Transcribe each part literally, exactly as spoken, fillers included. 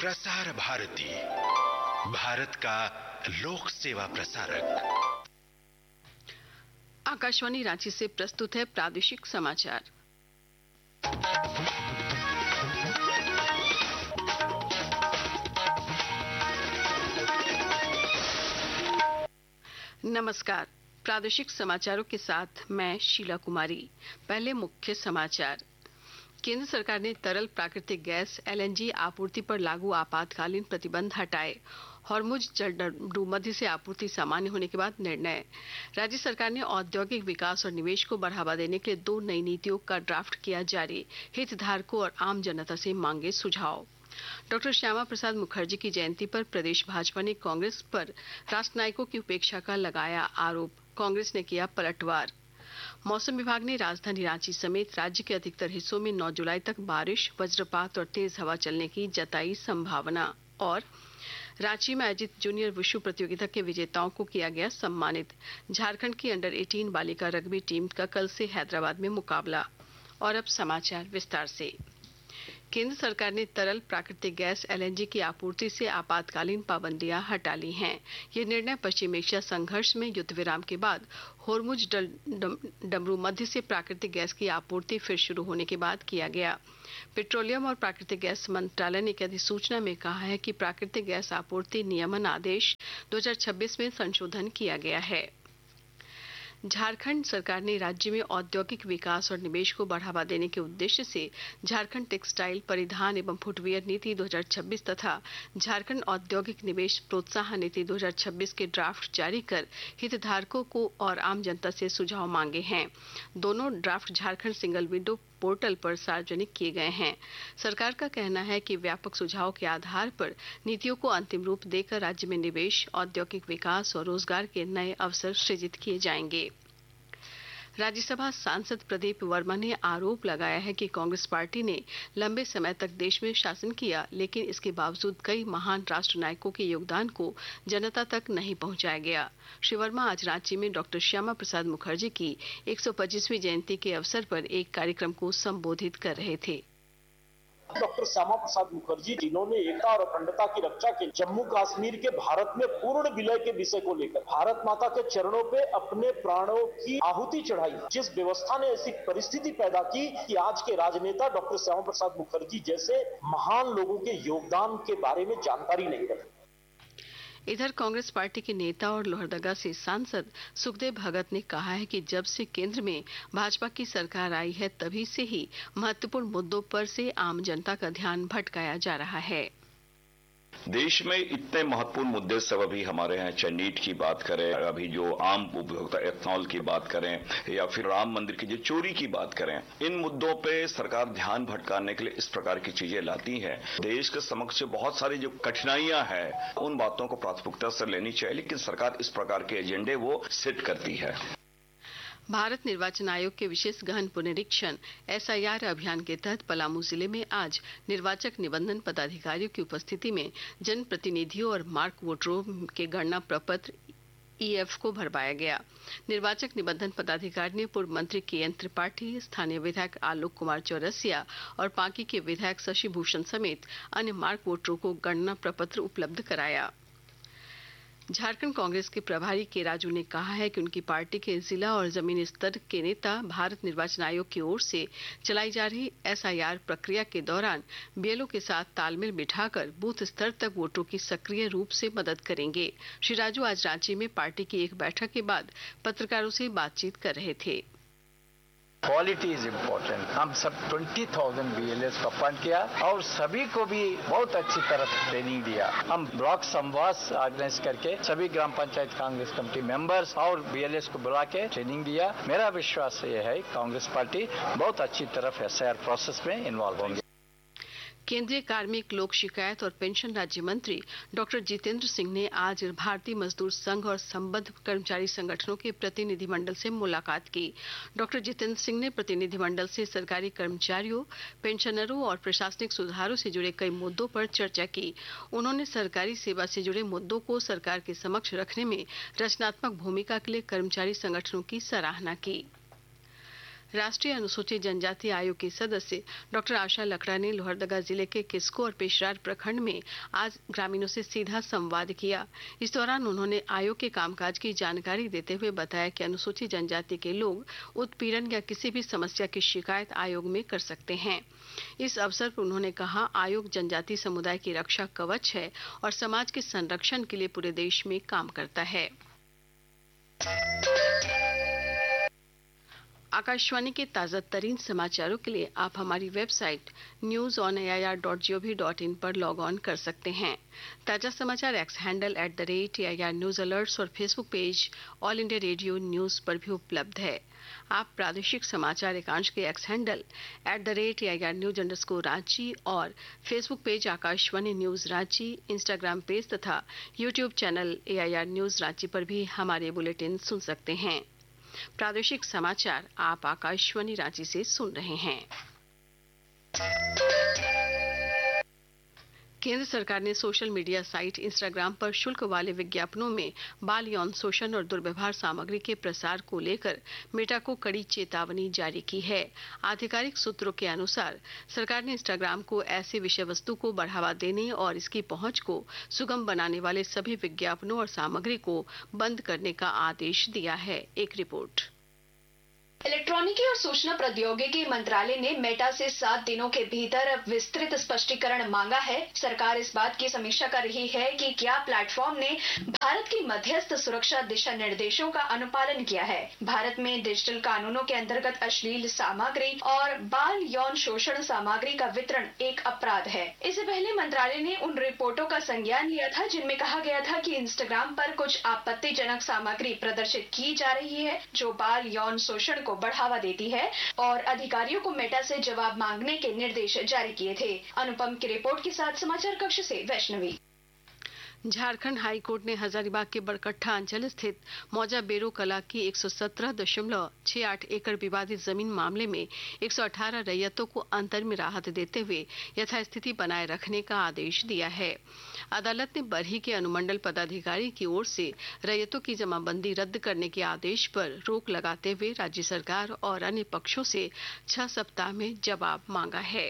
प्रसार भारती, भारत का लोक सेवा प्रसारक। आकाशवाणी रांची से प्रस्तुत है प्रादेशिक समाचार। नमस्कार, प्रादेशिक समाचारों के साथ मैं शीला कुमारी। पहले मुख्य समाचार। केंद्र सरकार ने तरल प्राकृतिक गैस एलएनजी आपूर्ति पर लागू आपातकालीन प्रतिबंध हटाए। हॉर्मुज जलडमरू मध्य से आपूर्ति सामान्य होने के बाद निर्णय। राज्य सरकार ने औद्योगिक विकास और निवेश को बढ़ावा देने के लिए दो नई नीतियों का ड्राफ्ट किया जारी। हितधारकों और आम जनता से मांगे सुझाव। डॉक्टर श्यामा प्रसाद मुखर्जी की जयंती पर प्रदेश भाजपा ने कांग्रेस पर राष्ट्रनायकों की उपेक्षा का लगाया आरोप। कांग्रेस ने किया पलटवार। मौसम विभाग ने राजधानी रांची समेत राज्य के अधिकतर हिस्सों में नौ जुलाई तक बारिश, वज्रपात और तेज हवा चलने की जताई संभावना। और रांची में आयोजित जूनियर विश्व प्रतियोगिता के विजेताओं को किया गया सम्मानित। झारखंड की अंडर अठारह बालिका रग्बी टीम का कल से हैदराबाद में मुकाबला। और अब समाचार विस्तार से। केंद्र सरकार ने तरल प्राकृतिक गैस एलएनजी की आपूर्ति से आपातकालीन पाबंदियां हटा ली हैं। ये निर्णय पश्चिम एशिया संघर्ष में युद्ध विराम के बाद होर्मुज डमरू मध्य से प्राकृतिक गैस की आपूर्ति फिर शुरू होने के बाद किया गया। पेट्रोलियम और प्राकृतिक गैस मंत्रालय ने एक अधिसूचना में कहा है कि प्राकृतिक गैस आपूर्ति नियमन आदेश दो हज़ार छब्बीस में संशोधन किया गया है। झारखंड सरकार ने राज्य में औद्योगिक विकास और निवेश को बढ़ावा देने के उद्देश्य से झारखंड टेक्सटाइल, परिधान एवं फुटवियर नीति दो हज़ार छब्बीस तथा झारखंड औद्योगिक निवेश प्रोत्साहन नीति दो हज़ार छब्बीस के ड्राफ्ट जारी कर हितधारकों को और आम जनता से सुझाव मांगे हैं। दोनों draft Jharkhand single window portal पर सार्वजनिक किए गए हैं। सरकार का कहना है कि व्यापक सुझाव के आधार पर नीतियों को अंतिम रूप देकर राज्य में निवेश, औद्योगिक विकास और रोजगार के नए अवसर सृजित किए जाएंगे। राज्यसभा सांसद प्रदीप वर्मा ने आरोप लगाया है कि कांग्रेस पार्टी ने लंबे समय तक देश में शासन किया, लेकिन इसके बावजूद कई महान राष्ट्र नायकों के योगदान को जनता तक नहीं पहुंचाया गया। श्री वर्मा आज रांची में डॉक्टर श्यामा प्रसाद मुखर्जी की एक सौ पच्चीसवीं जयंती के अवसर पर एक कार्यक्रम को संबोधित कर रहे थे। डॉक्टर श्यामा प्रसाद मुखर्जी जिन्होंने एकता और अखंडता की रक्षा के जम्मू कश्मीर के भारत में पूर्ण विलय के विषय को लेकर भारत माता के चरणों पे अपने प्राणों की आहुति चढ़ाई। जिस व्यवस्था ने ऐसी परिस्थिति पैदा की कि आज के राजनेता डॉक्टर श्यामा प्रसाद मुखर्जी जैसे महान लोगों के योगदान के बारे में जानकारी नहीं रखते। इधर कांग्रेस पार्टी के नेता और लोहरदगा से सांसद सुखदेव भगत ने कहा है कि जब से केंद्र में भाजपा की सरकार आई है तभी से ही महत्वपूर्ण मुद्दों पर से आम जनता का ध्यान भटकाया जा रहा है। देश में इतने महत्वपूर्ण मुद्दे सब अभी हमारे हैं, चाहे नीट की बात करें, अभी जो आम उपभोक्ता एथनॉल की बात करें या फिर राम मंदिर की जो चोरी की बात करें, इन मुद्दों पे सरकार ध्यान भटकाने के लिए इस प्रकार की चीजें लाती है। देश के समक्ष बहुत सारी जो कठिनाइयां हैं उन बातों को प्राथमिकता से लेनी चाहिए, लेकिन सरकार इस प्रकार के एजेंडे वो सेट करती है। भारत निर्वाचन आयोग के विशेष गहन पुनरीक्षण एसआईआर अभियान के तहत पलामू जिले में आज निर्वाचक निबंधन पदाधिकारियों की उपस्थिति में जनप्रतिनिधियों और मार्क वोटरों के गणना प्रपत्र ईएफ को भरवाया गया। निर्वाचक निबंधन पदाधिकारी ने पूर्व मंत्री के एन त्रिपाठी, स्थानीय विधायक आलोक कुमार चौरसिया और पांकी के विधायक शशि भूषण समेत अन्य मार्क वोटरों को गणना प्रपत्र उपलब्ध कराया। झारखंड कांग्रेस के प्रभारी के राजू ने कहा है कि उनकी पार्टी के जिला और जमीनी स्तर के नेता भारत निर्वाचन आयोग की ओर से चलाई जा रही एसआईआर प्रक्रिया के दौरान बीएलओ के साथ तालमेल बिठाकर बूथ स्तर तक वोटरों की सक्रिय रूप से मदद करेंगे। श्री राजू आज रांची में पार्टी की एक बैठक के बाद पत्रकारों से बातचीत कर रहे थे। Quality is important. हम सब बीस हज़ार बीएलएस को अपॉइंट किया और सभी को भी बहुत अच्छी तरह ट्रेनिंग दिया। हम ब्लॉक संवाद ऑर्गेनाइज करके सभी ग्राम पंचायत कांग्रेस कमेटी मेंबर्स और बीएलएस को बुला के ट्रेनिंग दिया। मेरा विश्वास ये है कांग्रेस पार्टी बहुत अच्छी तरह एसआईआर प्रोसेस में इन्वॉल्व होंगे। केंद्रीय कार्मिक, लोक शिकायत और पेंशन राज्य मंत्री डॉक्टर जितेंद्र सिंह ने आज भारतीय मजदूर संघ और संबद्ध कर्मचारी संगठनों के प्रतिनिधिमंडल से मुलाकात की। डॉक्टर जितेंद्र सिंह ने प्रतिनिधिमंडल से सरकारी कर्मचारियों, पेंशनरों और प्रशासनिक सुधारों से जुड़े कई मुद्दों पर चर्चा की। उन्होंने सरकारी सेवा से जुड़े मुद्दों को सरकार के समक्ष रखने में रचनात्मक भूमिका के लिए कर्मचारी संगठनों की सराहना की। राष्ट्रीय अनुसूचित जनजाति आयोग की सदस्य डॉक्टर आशा लकड़ा ने लोहरदगा जिले के किस्को और पेशरार प्रखंड में आज ग्रामीणों से सीधा संवाद किया। इस दौरान उन्होंने आयोग के कामकाज की जानकारी देते हुए बताया कि अनुसूचित जनजाति के लोग उत्पीड़न या किसी भी समस्या की शिकायत आयोग में कर सकते हैं। इस अवसर पर उन्होंने कहा, आयोग जनजाति समुदाय की रक्षा कवच है और समाज के संरक्षण के लिए पूरे देश में काम करता है। आकाशवाणी के ताजा तरीन समाचारों के लिए आप हमारी website news on A I R dot G O V dot in पर लॉग ऑन कर सकते हैं। ताजा समाचार x handle at the rate A I R news alerts और Facebook page all India radio news पर भी उपलब्ध है। आप प्रादेशिक समाचार एकांश के x handle at the rate A I R news underscore Ranchi और Facebook page Akashvani news Ranchi, Instagram page तथा YouTube channel A I R news Ranchi पर भी हमारे बुलेटिन सुन सकते हैं। प्रादेशिक समाचार आप आकाशवाणी रांची से सुन रहे हैं। केंद्र सरकार ने सोशल मीडिया साइट इंस्टाग्राम पर शुल्क वाले विज्ञापनों में बाल यौन शोषण और दुर्व्यवहार सामग्री के प्रसार को लेकर मेटा को कड़ी चेतावनी जारी की है। आधिकारिक सूत्रों के अनुसार सरकार ने इंस्टाग्राम को ऐसी विषय वस्तु को बढ़ावा देने और इसकी पहुंच को सुगम बनाने वाले सभी विज्ञापनों और सामग्री को बंद करने का आदेश दिया है। एक रिपोर्ट। इलेक्ट्रॉनिकी और सूचना प्रौद्योगिकी मंत्रालय ने मेटा से सात दिनों के भीतर विस्तृत स्पष्टीकरण मांगा है। सरकार इस बात की समीक्षा कर रही है कि क्या प्लेटफॉर्म ने भारत की मध्यस्थ सुरक्षा दिशा निर्देशों का अनुपालन किया है। भारत में डिजिटल कानूनों के अंतर्गत अश्लील सामग्री और बाल यौन शोषण सामग्री का वितरण एक अपराध है। इससे पहले मंत्रालय ने उन रिपोर्टों का संज्ञान लिया था जिनमें कहा गया था कि इंस्टाग्राम पर कुछ आपत्तिजनक सामग्री प्रदर्शित की जा रही है जो बाल यौन शोषण बढ़ावा देती है और अधिकारियों को मेटा से जवाब मांगने के निर्देश जारी किए थे। अनुपम की रिपोर्ट के साथ समाचार कक्ष से वैष्णवी। झारखंड हाई कोर्ट ने हजारीबाग के बड़कट्ठा अंचल स्थित मौजा बेरो कला की एक सौ सत्रह दशमलव छह आठ एकड़ विवादित जमीन मामले में एक सौ अठारह रैयतों को अंतर में राहत देते हुए यथास्थिति बनाए रखने का आदेश दिया है। अदालत ने बरही के अनुमंडल पदाधिकारी की ओर से रैयतों की जमाबंदी रद्द करने के आदेश पर रोक लगाते हुए राज्य सरकार और अन्य पक्षों से छह सप्ताह में जवाब मांगा है।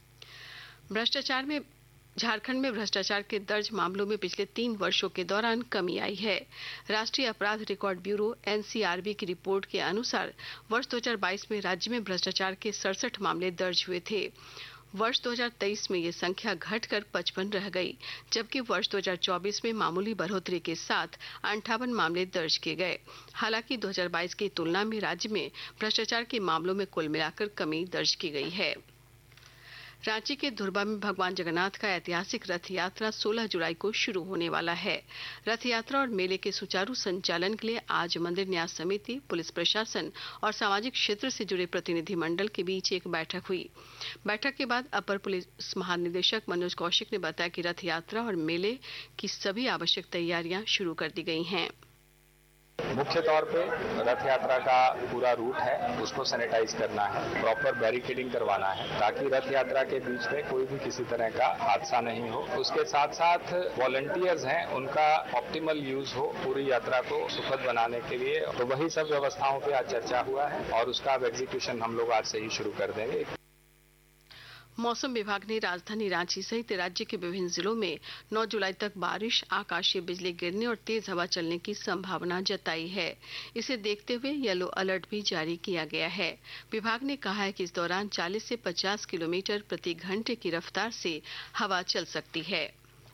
भ्रष्टाचार में झारखंड में भ्रष्टाचार के दर्ज मामलों में पिछले तीन वर्षों के दौरान कमी आई है। राष्ट्रीय अपराध record bureau N C R B की रिपोर्ट के अनुसार वर्ष दो हज़ार बाईस में राज्य में भ्रष्टाचार के सड़सठ मामले दर्ज हुए थे। वर्ष दो हज़ार तेईस में ये संख्या घटकर पचपन रह गई, जबकि वर्ष दो हज़ार चौबीस में मामूली बढ़ोतरी के साथ अंठावन मामले दर्ज किए गए। हालांकि दो हज़ार बाईस की तुलना में राज्य में भ्रष्टाचार के मामलों में कुल मिलाकर कमी दर्ज की गई है। रांची के धुर्बा में भगवान जगन्नाथ का ऐतिहासिक रथ यात्रा सोलह जुलाई को शुरू होने वाला है। रथ यात्रा और मेले के सुचारू संचालन के लिए आज मंदिर न्यास समिति, पुलिस प्रशासन और सामाजिक क्षेत्र से जुड़े प्रतिनिधि मंडल के बीच एक बैठक हुई। बैठक के बाद अपर पुलिस महानिदेशक मनोज कौशिक ने बताया कि रथ यात्रा और मेले की सभी आवश्यक तैयारियां शुरू कर दी गई हैं। मुख्य तौर पे रथ यात्रा का पूरा रूट है, उसको सैनिटाइज करना है, प्रॉपर बैरिकेडिंग करवाना है ताकि रथ यात्रा के बीच में कोई भी किसी तरह का हादसा नहीं हो। उसके साथ साथ वॉलंटियर्स हैं, उनका ऑप्टिमल यूज हो पूरी यात्रा को सुखद बनाने के लिए। तो वही सब व्यवस्थाओं पे आज चर्चा हुआ है और उसका अब एग्जीक्यूशन हम लोग आज से ही शुरू कर देंगे। मौसम विभाग ने राजधानी रांची सहित राज्य के विभिन्न जिलों में नौ जुलाई तक बारिश, आकाशीय बिजली गिरने और तेज हवा चलने की संभावना जताई है। इसे देखते हुए येलो अलर्ट भी जारी किया गया है। विभाग ने कहा है कि इस दौरान चालीस से पचास किलोमीटर प्रति घंटे की रफ्तार से हवा चल सकती है।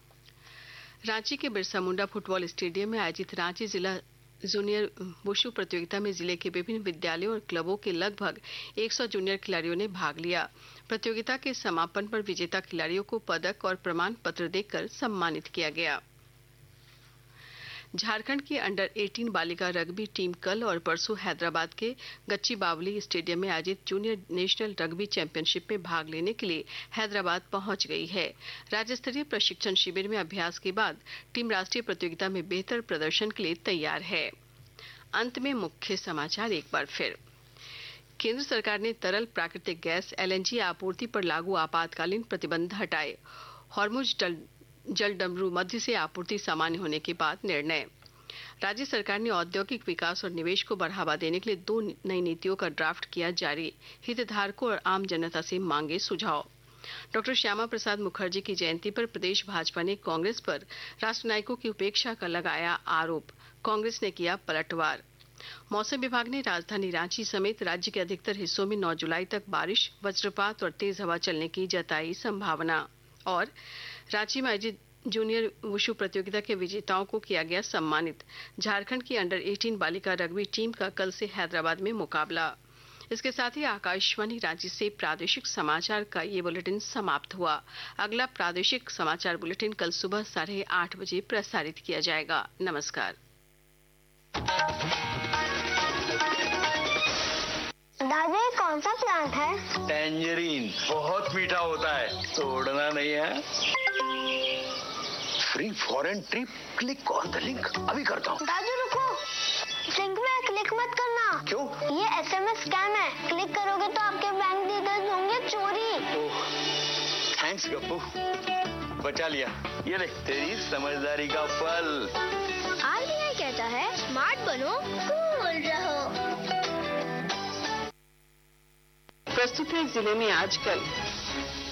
रांची के बिरसा मुंडा फुटबॉल स्टेडियम में आयोजित रांची जिला जूनियर वुशु प्रतियोगिता में जिले के विभिन्न विद्यालयों और क्लबों के लगभग सौ जूनियर खिलाड़ियों ने भाग लिया। प्रतियोगिता के समापन पर विजेता खिलाड़ियों को पदक और प्रमाण पत्र देकर सम्मानित किया गया। झारखंड की अंडर अठारह बालिका रग्बी टीम कल और परसों हैदराबाद के गच्चीबावली स्टेडियम में आयोजित जूनियर नेशनल रग्बी चैंपियनशिप में भाग लेने के लिए हैदराबाद पहुंच गई है। राज्य स्तरीय प्रशिक्षण शिविर में अभ्यास के बाद टीम राष्ट्रीय प्रतियोगिता में बेहतर प्रदर्शन के लिए तैयार है। अंत में मुख्य समाचार एक बार फिर। केंद्र सरकार ने तरल प्राकृतिक गैस एल एन जी आपूर्ति पर लागू आपातकालीन प्रतिबंध हटाए। हॉर्मुज जल डमरू मध्य से आपूर्ति सामान्य होने के बाद निर्णय। राज्य सरकार ने औद्योगिक विकास और निवेश को बढ़ावा देने के लिए दो नई नीतियों का ड्राफ्ट किया जारी, हितधारकों और आम जनता से मांगे सुझाव। डॉक्टर श्यामा प्रसाद मुखर्जी की जयंती पर प्रदेश भाजपा ने कांग्रेस पर राष्ट्रनायकों की उपेक्षा का लगाया आरोप, कांग्रेस ने किया पलटवार। मौसम विभाग ने राजधानी रांची समेत राज्य के अधिकतर हिस्सों में नौ जुलाई तक बारिश, वज्रपात और तेज हवा चलने की जताई संभावना। और रांची में आयोजित जूनियर वुशु प्रतियोगिता के विजेताओं को किया गया सम्मानित। झारखंड की अंडर अठारह बालिका रग्बी टीम का कल से हैदराबाद में मुकाबला। इसके साथ ही आकाशवाणी रांची से प्रादेशिक समाचार का ये बुलेटिन समाप्त हुआ। अगला प्रादेशिक समाचार बुलेटिन कल सुबह साढ़े आठ बजे प्रसारित किया जाएगा। नमस्कार। दादा, कौन सा प्लांट है? टेंजरीन, बहुत मीठा होता है, तोड़ना नहीं है। Free foreign trip, click on the link, अभी करता हूँ। दादू रुको, लिंक में क्लिक मत करना। क्यों? ये एसएमएस स्कैम है, क्लिक करोगे तो आपके बैंक डिटेल्स होंगे चोरी। थैंक्स गप्पू, बचा लिया। ये ले तेरी समझदारी का फल। आरबीआई कहता है स्मार्ट बनो, कूल रहो। प्रस्तुत है जिले में आजकल।